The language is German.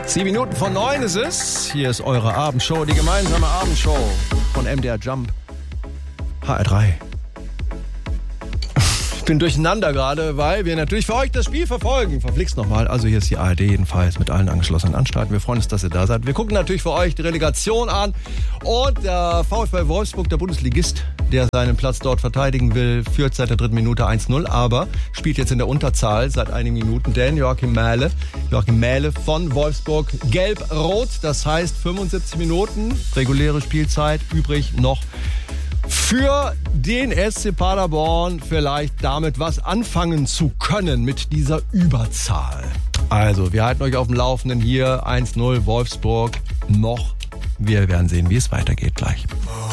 8:07 ist es. Hier ist eure Abendshow, die gemeinsame Abendshow von MDR Jump, HR3. Ich bin durcheinander gerade, weil wir natürlich für euch das Spiel verfolgen. Verflixt nochmal. Also hier ist die ARD jedenfalls mit allen angeschlossenen Anstalten. Wir freuen uns, dass ihr da seid. Wir gucken natürlich für euch die Relegation an. Und der VfL Wolfsburg, der Bundesligist, der seinen Platz dort verteidigen will, führt seit der 3. Minute 1-0, aber spielt jetzt in der Unterzahl seit einigen Minuten. Denn Joachim Mähle von Wolfsburg gelb-rot. Das heißt 75 Minuten reguläre Spielzeit übrig noch für den SC Paderborn, vielleicht damit was anfangen zu können mit dieser Überzahl. Also, wir halten euch auf dem Laufenden hier. 1-0 Wolfsburg noch. Wir werden sehen, wie es weitergeht gleich.